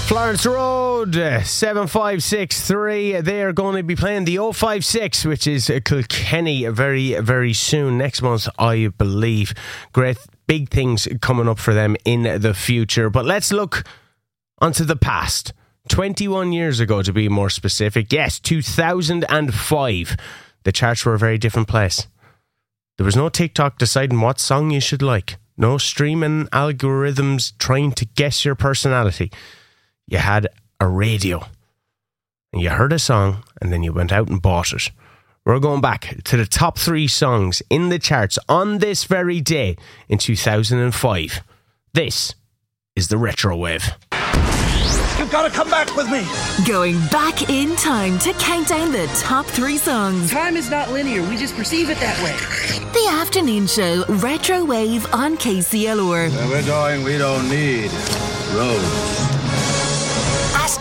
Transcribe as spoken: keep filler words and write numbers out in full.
Florence Road, uh, seven five six three. They are going to be playing the oh five six, which is uh, Kilkenny, very, very soon. Next month, I believe. Great big things coming up for them in the future. But let's look onto the past. twenty-one years ago, to be more specific. Yes, two thousand five. The charts were a very different place. There was no TikTok deciding what song you should like. No streaming algorithms trying to guess your personality. You had a radio and you heard a song and then you went out and bought it. We're going back to the top three songs in the charts on this very day in two thousand five. This is the Retro Wave. You've got to come back with me. Going back in time to count down the top three songs. Time is not linear. We just perceive it that way. The afternoon show, Retro Wave on K C L R. Where we're going, we don't need roads.